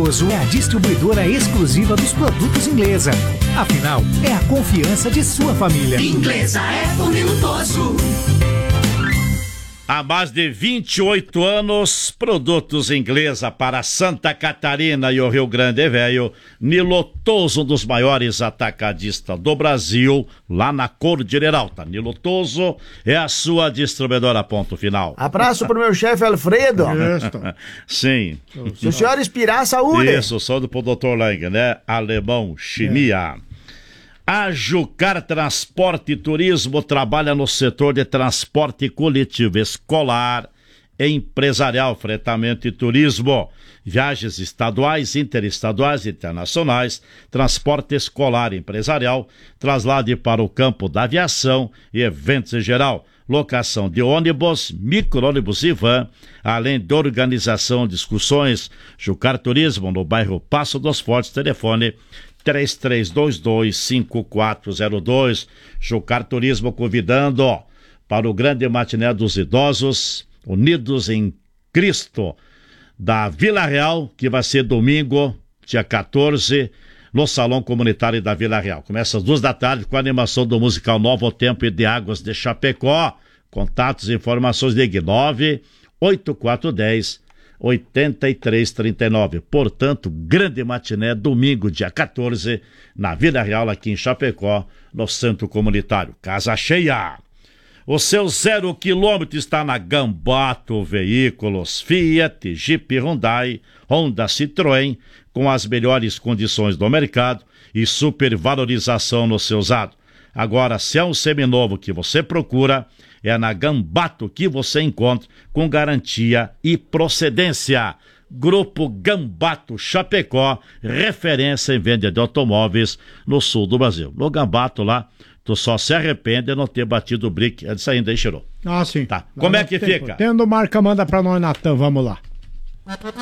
Minutoso é a distribuidora exclusiva dos produtos Inglesa. Afinal, é a confiança de sua família. Inglesa é por Minutoso. Há mais de 28 anos, produtos Inglesa para Santa Catarina e o Rio Grande Velho. Nilotoso, um dos maiores atacadistas do Brasil, lá na Cordilheira Alta. Nilotoso é a sua distribuidora, ponto final. Abraço pro meu chefe Alfredo. Sim. Se o senhor inspirar, saúde. Isso, saúde pro Dr. Lang, né? Alemão, chimia. A Jucar Transporte e Turismo trabalha no setor de transporte coletivo escolar, empresarial, fretamento e turismo, viagens estaduais, interestaduais e internacionais, transporte escolar e empresarial, traslado para o campo da aviação e eventos em geral, locação de ônibus, micro-ônibus e van, além de organização de excursões. Jucar Turismo, no bairro Passo dos Fortes, telefone 3322-5402. Jucar Turismo convidando para o grande matiné dos idosos, Unidos em Cristo, da Vila Real, que vai ser domingo, dia 14, no Salão Comunitário da Vila Real. Começa às 2h com a animação do musical Novo Tempo e de Águas de Chapecó. Contatos e informações de 98410-8339. Portanto, grande matiné, domingo, dia 14, na Vila Real, aqui em Chapecó, no Centro Comunitário. Casa cheia. O seu 0 km está na Gambato Veículos, Fiat, Jeep, Hyundai, Honda, Citroën, com as melhores condições do mercado e supervalorização no seu usado. Agora, se é um seminovo que você procura, é na Gambato que você encontra com garantia e procedência. Grupo Gambato Chapecó, referência em venda de automóveis no sul do Brasil. No Gambato lá, tu só se arrepende de não ter batido o brick antes ainda, hein, Cheiro? Ah, sim. Tá. Como é que fica? Tendo marca, manda pra nós, Natan, vamos lá.